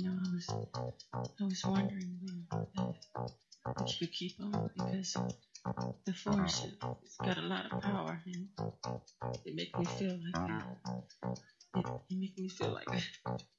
I was wondering, if you could keep on because the force it's got a lot of power and it makes me feel like it makes me feel like